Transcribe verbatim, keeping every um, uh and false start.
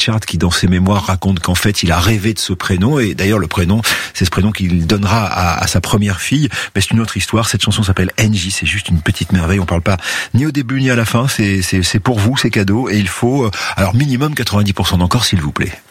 Richard qui, dans ses mémoires, raconte qu'en fait, il a rêvé de ce prénom. Et d'ailleurs, le prénom, c'est ce prénom qu'il donnera à, à sa première fille. Mais c'est une autre histoire. Cette chanson s'appelle Angie. C'est juste une petite merveille. On parle pas ni au début ni à la fin. C'est, c'est, c'est pour vous, c'est cadeau. Et il faut, alors minimum quatre-vingt-dix pour cent d'encore, s'il vous plaît.